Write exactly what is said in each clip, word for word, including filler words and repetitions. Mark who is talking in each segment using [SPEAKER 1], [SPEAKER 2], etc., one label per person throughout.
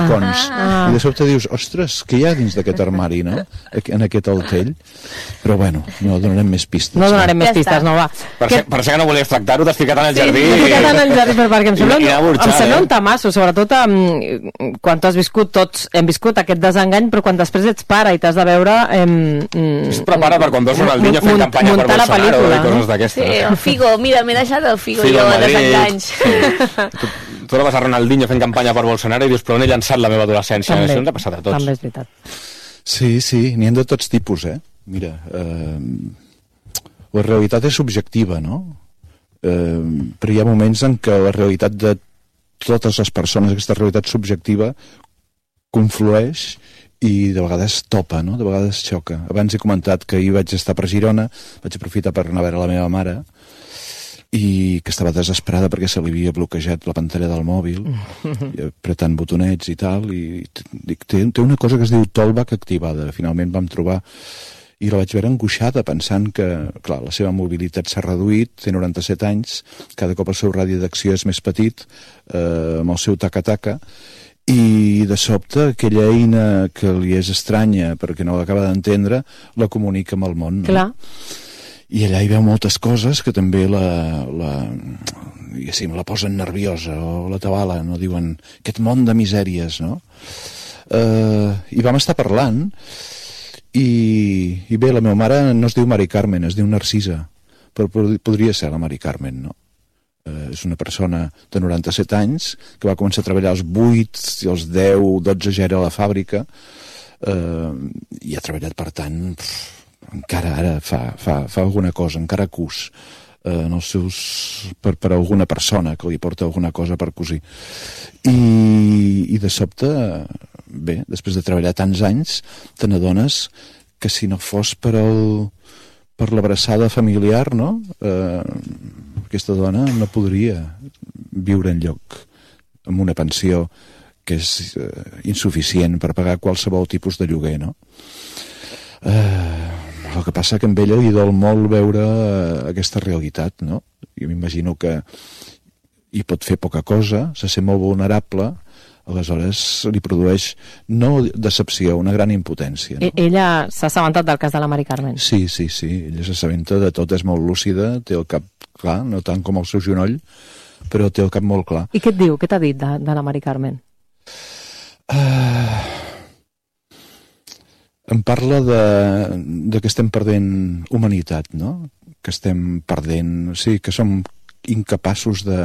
[SPEAKER 1] balcons. Ah. I de sobte dius, ostres, què hi ha dins d'aquest armari, no? En aquest altell. Però bueno, no donarem més pistes.
[SPEAKER 2] No donarem no? més ja pistes, no, va.
[SPEAKER 3] Per, que... per això que no volies tractar-ho, t'has ficat en el jardí.
[SPEAKER 2] Sí, m'he ficat en el jardí, perquè em sembla, un, em sembla un tamasso, sobretot um, quan t'has viscut, tots hem viscut aquest desengany, però quan després ets pare i t'has de veure... Um, um,
[SPEAKER 3] es prepara per quan veus Ronaldinho fent campanya per Bolsonaro i coses d'aquestes.
[SPEAKER 4] Sí, el Figo, mira, m'he deixat el Figo, Figo jo, de desenganys.
[SPEAKER 3] Sí. Tu, tu la vas a Ronaldinho fent campanya per Bolsonaro i dius, però on he llançat la meva adolescència?
[SPEAKER 2] També,
[SPEAKER 3] això ens ha passat a tots.
[SPEAKER 2] També és veritat.
[SPEAKER 1] Sí, sí, n'hi ha de tots tipus, eh? Mira, eh, la realitat és subjectiva, no? Eh, però hi ha moments en què la realitat de totes les persones, aquesta realitat subjectiva, conflueix i de vegades topa, no? De vegades xoca. Abans he comentat que ahir vaig estar per Girona, vaig aprofitar per anar a veure la meva mare, i que estava desesperada perquè se li havia bloquejat la pantalla del mòbil, apretant botonets i tal, i dic, té, té una cosa que es diu tollback activada. Finalment vam trobar, i la vaig veure angoixada, pensant que, clar, la seva mobilitat s'ha reduït, té noranta-set anys, cada cop el seu radi d'acció és més petit, eh, amb el seu taca-taca, i de sobte aquella eina que li és estranya perquè no l'acaba d'entendre, la comunica amb el món. No?
[SPEAKER 2] Clar.
[SPEAKER 1] I allà hi veu moltes coses que també la, la, diguéssim, la posen nerviosa o la tabala, no? Diuen, aquest món de misèries, no? Uh, I vam estar parlant i, i bé, la meva mare no es diu Mari Carmen, es diu Narcisa, però podria ser la Mari Carmen, no? Uh, és una persona de noranta-set anys que va començar a treballar als vuit i als deu, dotze ja era a la fàbrica, uh, i ha treballat, per tant... Pff, encara ara fa, fa, fa alguna cosa, encara cus eh, en els seus, per, per alguna persona que li porta alguna cosa per cosir. I, i de sobte, bé, després de treballar tants anys, te n'adones que si no fos per el, per l'abraçada familiar, no? Eh, aquesta dona no podria viure enlloc amb una pensió que és eh, insuficient per pagar qualsevol tipus de lloguer, no? Eh... El que passa que amb ella li dol molt veure uh, aquesta realitat, no? Jo m'imagino que hi pot fer poca cosa, se sent molt vulnerable, aleshores li produeix no decepció, una gran impotència. No?
[SPEAKER 2] Ella s'ha assabentat del cas de la Mari Carmen?
[SPEAKER 1] Sí, sí, sí, ella s'assabenta de tot, és molt lúcida, té el cap clar, no tant com el seu genoll, però té el cap molt clar.
[SPEAKER 2] I què et diu, què t'ha dit de, de la Mari Carmen?
[SPEAKER 1] Uh... Em parla de, de que estem perdent humanitat, no? Que estem perdent... Sí, que som incapaços de,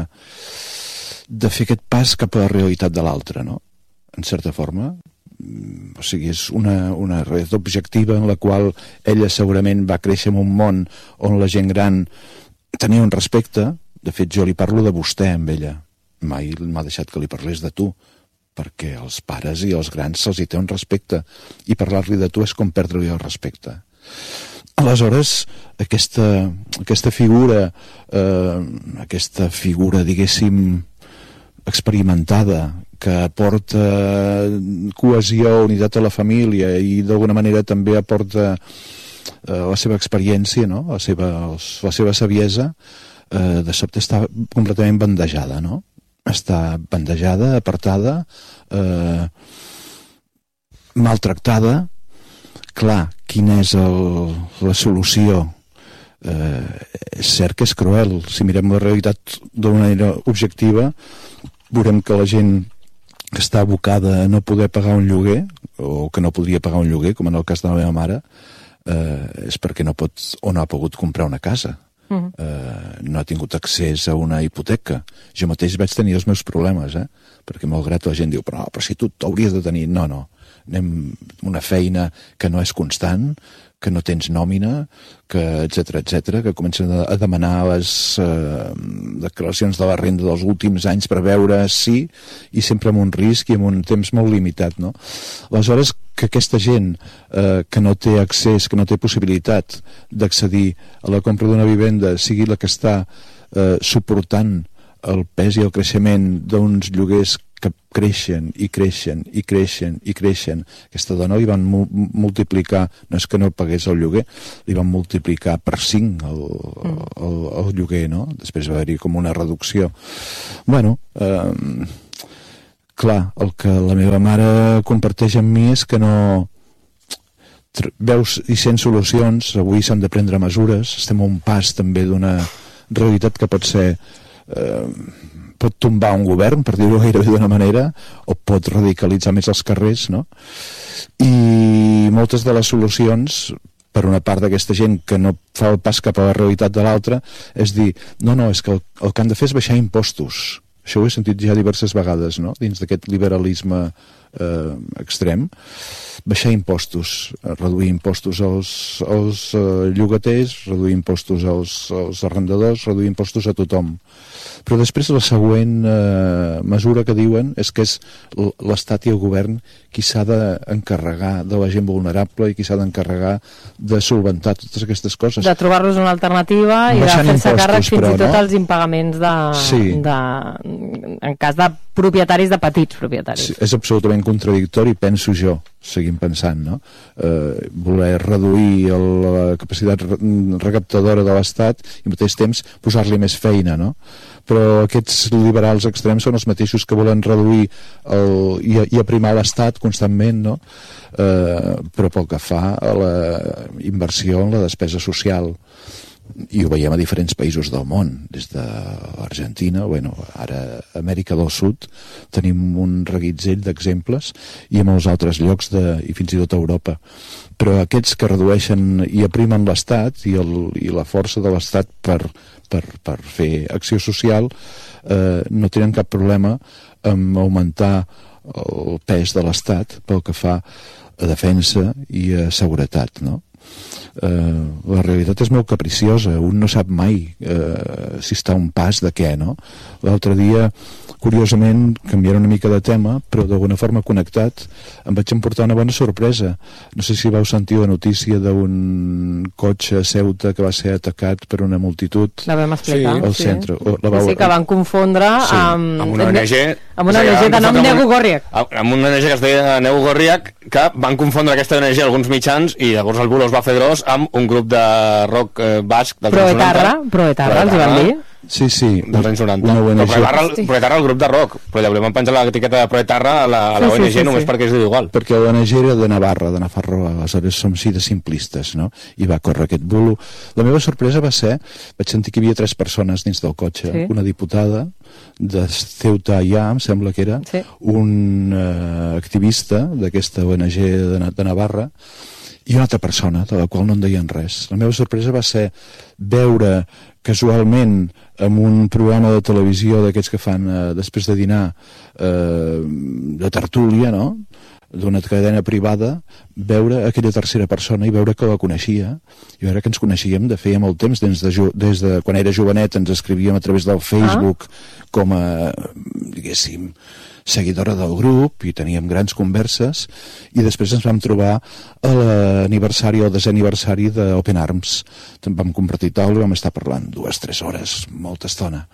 [SPEAKER 1] de fer aquest pas cap a la realitat de l'altre, no? En certa forma. O sigui, és una, una realitat objectiva en la qual ella segurament va créixer en un món on la gent gran tenia un respecte. De fet, jo li parlo de vostè amb ella. Mai m'ha deixat que li parlés de tu, perquè els pares i els grans se'ls hi té un respecte, i parlar-li de tu és com perdre-li el respecte. Aleshores, aquesta, aquesta figura, eh, aquesta figura, diguéssim, experimentada, que aporta cohesió, unitat a la família i d'alguna manera també aporta eh, la seva experiència, no? la, seva, la seva saviesa, eh, de sobte està completament bandejada, no? Està bandejada, apartada, eh, maltractada. Clar, quina és el, la solució? Eh, és cert que és cruel. Si mirem la realitat d'una manera objectiva, veurem que la gent que està abocada a no poder pagar un lloguer, o que no podria pagar un lloguer, com en el cas de la meva mare, eh, és perquè no pot o no ha pogut comprar una casa. Uh-huh. Uh, no ha tingut accés a una hipoteca. Jo mateix vaig tenir els meus problemes, eh? Perquè malgrat la gent diu, però, però si tu t'hauries de tenir... No, no, anem una feina que no és constant, que no tens nòmina, que etcètera etcètera, que comencen a, a demanar les uh, declaracions de la renda dels últims anys per veure si, i sempre amb un risc i amb un temps molt limitat, no? Aleshores, que aquesta gent eh, que no té accés, que no té possibilitat d'accedir a la compra d'una vivenda sigui la que està eh, suportant el pes i el creixement d'uns lloguers que creixen i creixen i creixen i creixen. Aquesta dona li van mu multiplicar, no és que no pagués el lloguer, li van multiplicar per cinc el, el, el, el lloguer, no? Després va haver-hi com una reducció. Bueno, eh, clar, el que la meva mare comparteix amb mi és que no veus i sents solucions. Avui s'han de prendre mesures, estem a un pas també d'una realitat que pot ser eh, pot tombar un govern, per dir-ho gairebé d'una manera, o pot radicalitzar més els carrers, no? I moltes de les solucions, per una part d'aquesta gent que no fa el pas cap a la realitat de l'altra, és dir, no, no, és que el, el que han de fer és baixar impostos. Això ho he sentit ja diverses vegades, no?, dins d'aquest liberalisme eh, extrem. Baixar impostos, reduir impostos als, als eh, llogaters, reduir impostos als, als arrendadors, reduir impostos a tothom. Però després la següent eh, mesura que diuen és que és l'Estat i el govern qui s'ha d'encarregar de la gent vulnerable i qui s'ha d'encarregar de solventar totes aquestes coses.
[SPEAKER 2] De trobar-los una alternativa i
[SPEAKER 1] baixant
[SPEAKER 2] de fer-se càrrec fins
[SPEAKER 1] però,
[SPEAKER 2] i tot
[SPEAKER 1] no?
[SPEAKER 2] als impagaments de,
[SPEAKER 1] sí.
[SPEAKER 2] de, en cas de propietaris, de petits propietaris.
[SPEAKER 1] Sí, és absolutament contradictori, penso jo, seguim pensant, no? Eh, voler reduir el, la capacitat recaptadora de l'Estat i al mateix temps posar-li més feina, no? Però aquests liberals extrems són els mateixos que volen reduir el, i, i aprimar l'Estat constantment, no? Eh, però pel que fa a la inversió en la despesa social, i ho veiem a diferents països del món, des de l'Argentina, bueno, ara a Amèrica del Sud tenim un reguitzell d'exemples i a molts altres llocs de, i fins i tot a Europa. Però aquests que redueixen i aprimen l'Estat i, el, i la força de l'Estat per, per, per fer acció social eh, no tenen cap problema amb augmentar el pes de l'Estat pel que fa a defensa i a seguretat, no? Uh, la realitat és molt capriciosa, un no sap mai uh, si està a un pas de què, no? L'altre dia, curiosament, canviant una mica de tema, però d'alguna forma connectat, em vaig emportar una bona sorpresa. No sé si vau sentir la notícia d'un cotxe a Ceuta que va ser atacat per una multitud.
[SPEAKER 2] La vam explicar.
[SPEAKER 1] Sí, al
[SPEAKER 2] sí.
[SPEAKER 1] centre. La vau...
[SPEAKER 2] Sí, que van confondre
[SPEAKER 1] sí.
[SPEAKER 2] amb...
[SPEAKER 3] amb una O N G,
[SPEAKER 2] amb una O N G de nom Negu Gorriak.
[SPEAKER 3] Amb una O N G que es deia Negu Gorriak, que van confondre aquesta O N G alguns mitjans i llavors el bulo es va fer gros amb un grup de rock eh, basc dels
[SPEAKER 2] Proetarra, Proetarra, els van dir.
[SPEAKER 1] Sí, sí.
[SPEAKER 3] Dels anys noranta.
[SPEAKER 1] Una O N G.
[SPEAKER 3] Però Proetarra, sí. Proetarra el grup de rock, però llavors van penjar l'etiqueta de Proetarra a la, a la sí, O N G sí, sí, només sí. perquè es diu igual.
[SPEAKER 1] Perquè l'O N G era de Navarra, de Nafarroa, aleshores som així de simplistes, no? I va córrer aquest bulo. La meva sorpresa va ser, vaig sentir que hi havia tres persones dins del cotxe, sí. una diputada de Ceuta ja, em sembla que era, sí. un uh, activista d'aquesta O N G de, de Navarra, i una altra persona, de la qual no en deien res. La meva sorpresa va ser veure casualment en un programa de televisió d'aquests que fan eh, després de dinar eh, de tertúlia, no?, d'una cadena privada, veure aquella tercera persona i veure que la coneixia i veure que ens coneixíem de feia molt temps, des de, des de quan era jovenet ens escrivíem a través del Facebook ah. com a, diguéssim, seguidora del grup i teníem grans converses i després ens vam trobar a l'aniversari o el desè aniversari d'Open Arms. Vam compartir taula i vam estar parlant dues, tres hores, molta estona.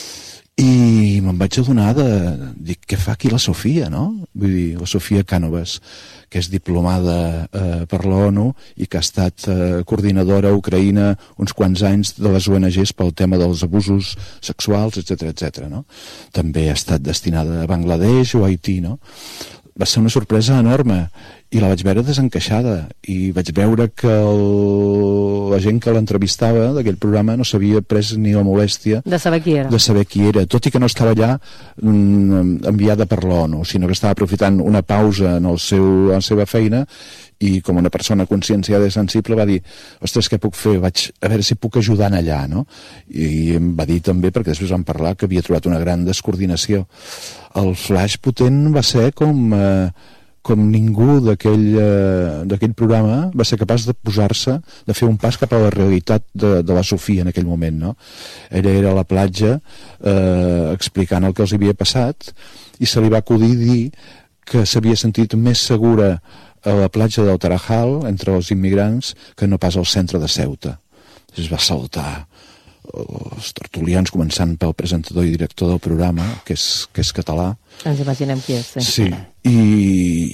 [SPEAKER 1] I me'n vaig adonar de... Dic, què fa aquí la Sofia, no? Vull dir, la Sofia Cànovas, que és diplomada eh, per l'ONU i que ha estat eh, coordinadora a Ucraïna uns quants anys de les O N Gs pel tema dels abusos sexuals, etcètera, etcètera, no? També ha estat destinada a Bangladesh o a Haití, no? Va ser una sorpresa enorme i la vaig veure desencaixada i vaig veure que el... la gent que l'entrevistava d'aquell programa no s'havia pres ni la molèstia
[SPEAKER 2] de saber qui era,
[SPEAKER 1] de saber qui era, tot i que no estava allà mm, enviada per l'ONU, sinó que estava aprofitant una pausa en el seu, la seva feina i com una persona conscienciada i sensible va dir, ostres, què puc fer? Vaig a veure si puc ajudar allà, no? I em va dir també, perquè després vam parlar, que havia trobat una gran descoordinació. El flash potent va ser com... Eh, com ningú d'aquell eh, programa va ser capaç de posar-se, de fer un pas cap a la realitat de, de la Sofia en aquell moment, no? Ella era a la platja eh, explicant el que els havia passat i se li va acudir dir que s'havia sentit més segura a la platja del Tarajal, entre els immigrants, que no pas al centre de Ceuta. Es va saltar els tertulians, començant pel presentador i director del programa, que és, que és català.
[SPEAKER 2] Ens imaginem qui és, sí.
[SPEAKER 1] Sí, i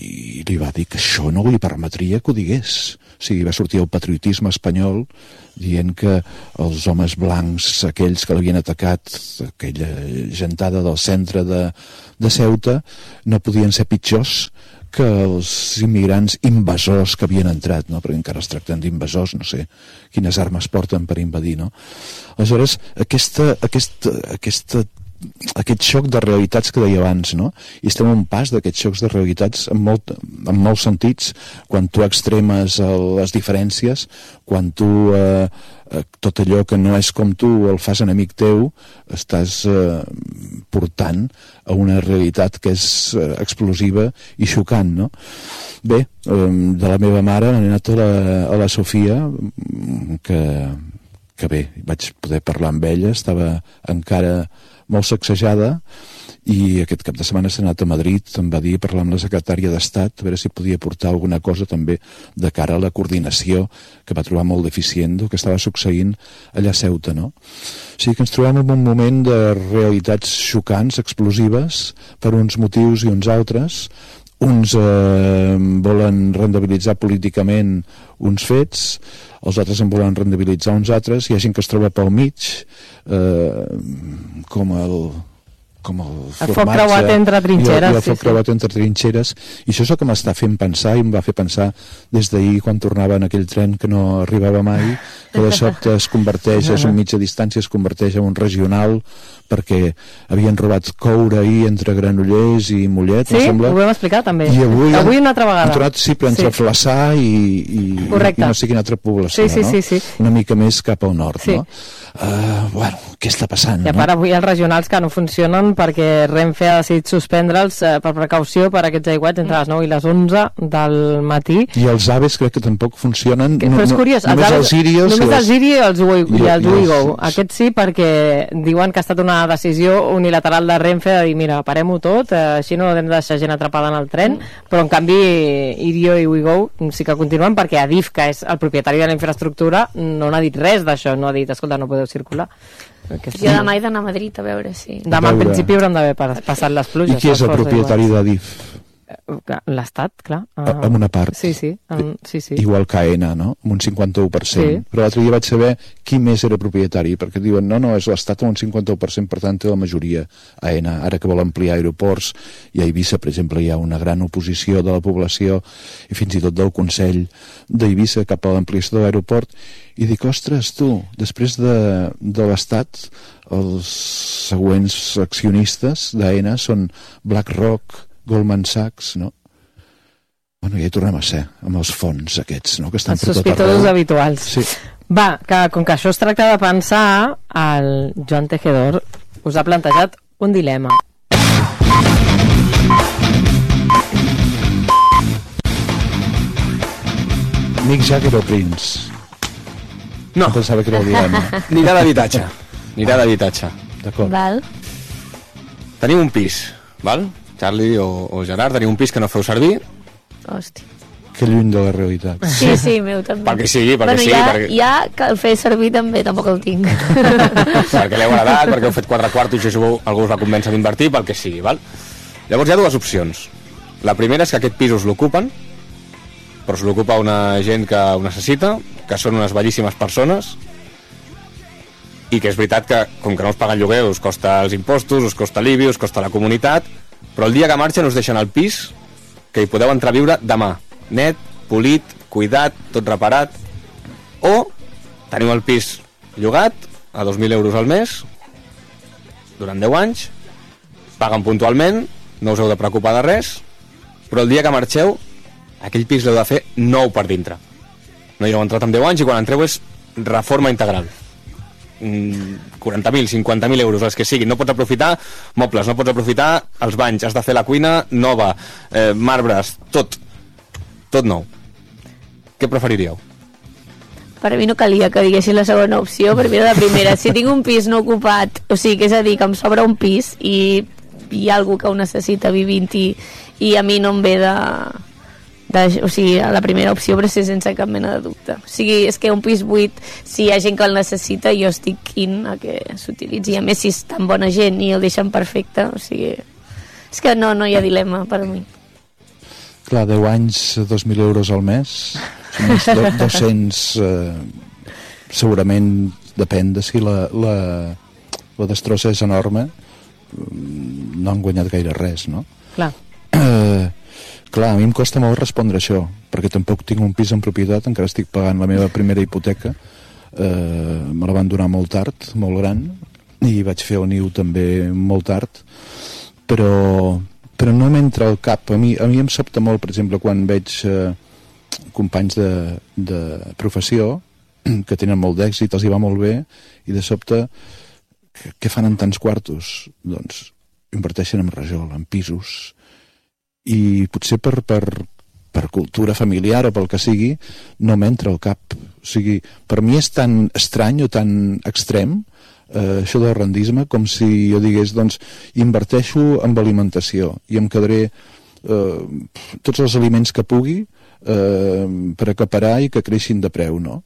[SPEAKER 1] li va dir que això no li permetria que ho digués. O sigui, va sortir el patriotisme espanyol dient que els homes blancs, aquells que l'havien atacat, aquella gentada del centre de, de Ceuta, no podien ser pitjors que els immigrants invasors que havien entrat, no? Perquè encara es tracten d'invasors, no sé quines armes porten per invadir, no? Aleshores, aquesta, aquesta, aquesta aquest xoc de realitats que deia abans, no? I estem a un pas d'aquests xocs de realitats en, molt, en molts sentits, quan tu extremes les diferències, quan tu eh, tot allò que no és com tu el fas enemic teu, estàs eh, portant a una realitat que és eh, explosiva i xocant, no? Bé, eh, de la meva mare he anat a la, a la Sofia, que, que bé, vaig poder parlar amb ella, estava encara molt sacsejada, i aquest cap de setmana s'ha anat a Madrid, em va dir, parlar amb la secretària d'Estat, a veure si podia portar alguna cosa també de cara a la coordinació, que va trobar molt deficient del que estava succeint allà a Ceuta, no? O sigui que ens trobem en un moment de realitats xocants, explosives, per uns motius i uns altres. Uns eh, volen rendibilitzar políticament uns fets, els altres en volen rendibilitzar uns altres, hi ha gent que es troba pel mig, eh, com el, com el,
[SPEAKER 2] el foc creuat entre trinxeres.
[SPEAKER 1] I el, i el foc
[SPEAKER 2] sí,
[SPEAKER 1] creuat
[SPEAKER 2] sí.
[SPEAKER 1] entre trinxeres, i això és el que m'està fent pensar, i em va fer pensar des d'ahir quan tornava en aquell tren que no arribava mai, que de sobte es converteix, és un mitja distància, es converteix en un regional, perquè havien robat coure ahir entre Granollers i Mollet,
[SPEAKER 2] sí,
[SPEAKER 1] em sembla.
[SPEAKER 2] Ho vam explicar també.
[SPEAKER 1] I avui,
[SPEAKER 2] avui una altra vegada.
[SPEAKER 1] Han tornat, sí, però entre sí. Flaçà i, i, i no sé quina altra població,
[SPEAKER 2] sí, sí,
[SPEAKER 1] no?
[SPEAKER 2] Sí, sí.
[SPEAKER 1] Una mica més cap al nord,
[SPEAKER 2] sí.
[SPEAKER 1] no? Uh, bueno, què està passant,
[SPEAKER 2] I a part
[SPEAKER 1] no?
[SPEAKER 2] avui els regionals que no funcionen perquè Renfe ha decidit suspendre'ls eh, per precaució per aquests aiguats entre les nou i les onze del matí.
[SPEAKER 1] I els aves crec que tampoc funcionen.
[SPEAKER 2] Que, però és curiós,
[SPEAKER 1] no, només els Irios
[SPEAKER 2] només els Iri i els Uigo.
[SPEAKER 1] Els...
[SPEAKER 2] Aquests sí, perquè diuen que ha estat una decisió unilateral de Renfe de dir, mira, parem-ho tot, eh, així no hem de deixar gent atrapada en el tren, però en canvi Irio i Uigo sí que continuen perquè Adif, que és el propietari de la infraestructura, no n'ha dit res d'això, no ha dit, escolta, no podeu circular.
[SPEAKER 4] Que jo demà he d'anar a Madrid a veure si... Sí.
[SPEAKER 2] Demà en principi hauran d'haver passat les pluges.
[SPEAKER 1] I qui és el propietari d'Adif?
[SPEAKER 2] L'Estat, clar.
[SPEAKER 1] Uh, en una part.
[SPEAKER 2] Sí, sí, en, sí, sí.
[SPEAKER 1] Igual que AENA, no? Amb un cinquanta-u per cent. Sí. Però l'altre dia vaig saber qui més era propietari, perquè diuen, no, no, és l'Estat amb un cinquanta-u per cent, per tant té la majoria AENA. Ara que vol ampliar aeroports, i a Eivissa, per exemple, hi ha una gran oposició de la població, i fins i tot del Consell d'Eivissa cap a l'ampliació de l'aeroport, i dic, ostres, tu, després de, de l'Estat, els següents accionistes d'AENA són BlackRock, Goldman Sachs, no? Bueno, ja hi tornem a ser, amb els fons aquests, no? Que estan
[SPEAKER 2] els
[SPEAKER 1] per tot arreu.
[SPEAKER 2] sospitosos habituals.
[SPEAKER 1] Sí.
[SPEAKER 2] Va, que com que això es tracta de pensar, el Joan Tejedor us ha plantejat un dilema.
[SPEAKER 1] Mick Jagger o Prince?
[SPEAKER 3] No.
[SPEAKER 1] No pensava que era el dilema.
[SPEAKER 3] Anirà d'habitatge. Anirà d'habitatge.
[SPEAKER 1] D'acord.
[SPEAKER 4] Val.
[SPEAKER 3] Tenim un pis, val? Charlie o, o Gerard, tenim un pis que no feu servir.
[SPEAKER 4] Hòstia.
[SPEAKER 1] Que lluny de la realitat.
[SPEAKER 4] Sí, sí, meu també.
[SPEAKER 3] Perquè sigui, perquè
[SPEAKER 4] bueno,
[SPEAKER 3] sigui.
[SPEAKER 4] Ja,
[SPEAKER 3] perquè...
[SPEAKER 4] ja que el fer servir també tampoc el tinc.
[SPEAKER 3] Perquè l'heu agradat, perquè heu fet quatre quartos i això algú us va convèncer d'invertir, pel que sigui, val? Llavors hi ha dues opcions. La primera és que aquest pis us l'ocupen, però us l'ocupa una gent que ho necessita, que són unes bellíssimes persones, i que és veritat que, com que no us paguen lloguer, us costa els impostos, us costa l'I B I, us costa la comunitat, però el dia que marxen us deixen el pis que hi podeu entrar a viure demà. Net, polit, cuidat, tot reparat. O teniu el pis llogat a dos mil euros al mes durant deu anys, paguen puntualment, no us heu de preocupar de res, però el dia que marxeu aquell pis l'heu de fer nou per dintre. No hi heu entrat amb deu anys i quan entreu és reforma integral. quaranta mil, cinquanta mil euros, els que siguin. No pots aprofitar mobles, no pots aprofitar els banys, has de fer la cuina nova, eh, marbres, tot tot nou. Què preferiríeu?
[SPEAKER 4] Per mi no calia que diguessin la segona opció, per mi era la primera. Si tinc un pis no ocupat, o sigui, que és a dir, que em sobra un pis i hi ha algú que ho necessita vivint-hi i a mi no em ve de... de o sigui, la primera opció, però sí, sense cap mena de dubte. O sigui, és que un pis buit, si hi ha gent que el necessita, jo estic quin a que s'utilitzi. I a més, si és tan bona gent i el deixen perfecte, o sigui... És que no, no hi ha dilema per mi.
[SPEAKER 1] Clar, deu anys, dos mil euros al mes, són uns do, dos-cents, eh, segurament depèn de si la, la, la destrossa és enorme, no han guanyat gaire res, no?
[SPEAKER 2] Clar.
[SPEAKER 1] Eh, clar, a mi em costa molt respondre això, perquè tampoc tinc un pis en propietat, encara estic pagant la meva primera hipoteca, eh, me la van donar molt tard, molt gran, i vaig fer el niu també molt tard, però, però no m'entra al cap. A mi, a mi em sobta molt, per exemple, quan veig eh, companys de, de professió que tenen molt d'èxit, els hi va molt bé, i de sobte què fan amb tants quartos? Doncs inverteixen en rajol, en pisos, i potser per, per, per cultura familiar o pel que sigui, no m'entra al cap. O sigui, per mi és tan estrany o tan extrem eh, això del rendisme, com si jo digués, doncs, inverteixo en alimentació i em quedaré eh, tots els aliments que pugui eh, per acaparar i que creixin de preu, no?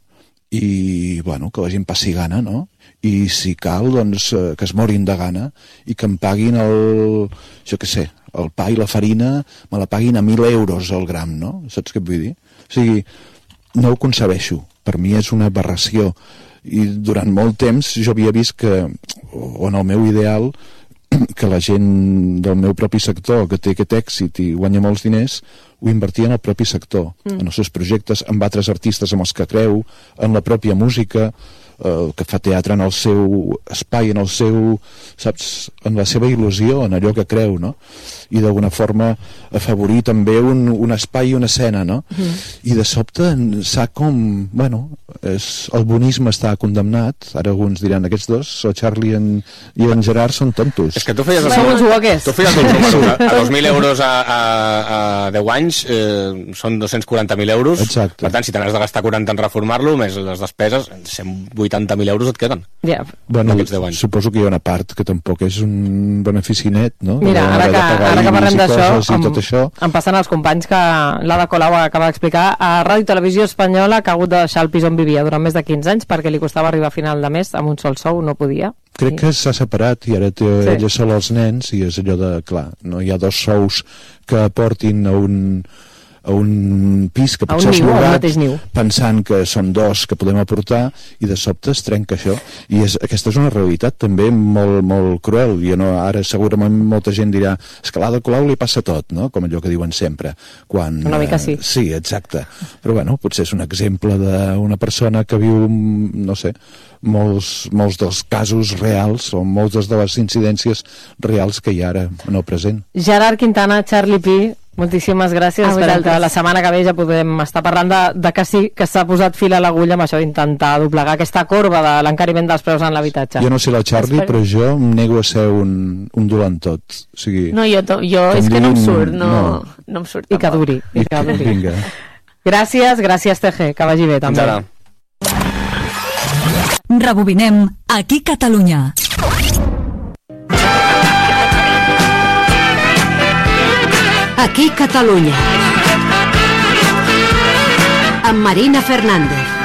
[SPEAKER 1] I, bueno, que la gent passi gana, no? I si cal, doncs, eh, que es morin de gana i que em paguin el, jo què sé, el pa i la farina me la paguin a mil euros al gram, no? Saps què vull dir? O sigui, no ho concebeixo. Per mi és una aberració. I durant molt temps jo havia vist que, o en el meu ideal, que la gent del meu propi sector, que té aquest èxit i guanya molts diners, ho invertia en el propi sector, mm. en els seus projectes, amb altres artistes amb els que creu, en la pròpia música, eh, que fa teatre en el seu espai, en el seu, saps, en la seva il·lusió, en allò que creu, no? I d'alguna forma afavorir també un, un espai i una escena, no? Mm. I de sobte s'ha com, bueno, és, el bonisme està condemnat, ara alguns diran, aquests dos, o Charlie en, i en Gerard són tontos.
[SPEAKER 3] És que tu feies el
[SPEAKER 2] Som uns uoques.
[SPEAKER 3] tu feies el número, a, a dos mil euros a, a, a deu anys eh, són dos-cents quaranta mil euros.
[SPEAKER 1] Exacte.
[SPEAKER 3] Per tant, si te n'has de gastar quaranta en reformar-lo, més les despeses, cent vuitanta mil euros et queden.
[SPEAKER 2] Ja.
[SPEAKER 1] Bueno,
[SPEAKER 3] d'aquests deu anys.
[SPEAKER 1] suposo que hi ha una part que tampoc és un benefici net, no?
[SPEAKER 2] Mira,
[SPEAKER 1] De-
[SPEAKER 2] ara
[SPEAKER 1] de
[SPEAKER 2] que,
[SPEAKER 1] pagar
[SPEAKER 2] ara que
[SPEAKER 1] I B I
[SPEAKER 2] parlem
[SPEAKER 1] S i
[SPEAKER 2] d'això,
[SPEAKER 1] coses i
[SPEAKER 2] em,
[SPEAKER 1] tot això,
[SPEAKER 2] em passen els companys que l'Ada Colau acaba d'explicar a Ràdio i Televisió Espanyola que ha hagut de deixar el pis on vivia durant més de quinze anys perquè li costava arribar a final de mes amb un sol sou, no podia.
[SPEAKER 1] crec que s'ha separat i ara té
[SPEAKER 2] Sí.
[SPEAKER 1] ella sola els nens i és allò de, clar, no hi ha dos sous que aportin a un a un pis que
[SPEAKER 2] A un
[SPEAKER 1] potser és
[SPEAKER 2] niu, a un
[SPEAKER 1] llogat
[SPEAKER 2] mateix niu.
[SPEAKER 1] pensant que són dos que podem aportar i de sobte es trenca això i és, aquesta és una realitat també molt, molt cruel. Jo no, ara segurament molta gent dirà és que a l'Ada Colau li passa tot, no? Com allò que diuen sempre quan,
[SPEAKER 2] Una mica sí.
[SPEAKER 1] eh, sí, exacte, però bueno, potser és un exemple d'una persona que viu, no sé, molts, molts dels casos reals o moltes de les incidències reals que hi ha ara en el present.
[SPEAKER 2] Gerard Quintana, Charlie Pi, moltíssimes gràcies.
[SPEAKER 4] A
[SPEAKER 2] Esperem
[SPEAKER 4] vosaltres.
[SPEAKER 2] que la setmana que ve ja podem estar parlant de, de que sí que s'ha posat fil a l'agulla amb això d'intentar doblegar aquesta corba de l'encariment dels preus en l'habitatge.
[SPEAKER 1] Jo no sé la Charlie,
[SPEAKER 4] Espero.
[SPEAKER 1] però jo em nego a ser un, un dolentot. O sigui,
[SPEAKER 4] No, jo, to- jo
[SPEAKER 1] Com
[SPEAKER 4] és que no em
[SPEAKER 1] diguin,
[SPEAKER 4] surt, no,
[SPEAKER 1] no.
[SPEAKER 4] no em surt
[SPEAKER 2] I que
[SPEAKER 4] tampoc.
[SPEAKER 2] duri. I que duri.
[SPEAKER 1] vinga.
[SPEAKER 2] Gràcies, gràcies T G, que vagi bé
[SPEAKER 3] Fins
[SPEAKER 2] també.
[SPEAKER 3] ara.
[SPEAKER 5] Rebobinem aquí Catalunya.
[SPEAKER 6] Aquí Catalunya. Amb Marina Fernández.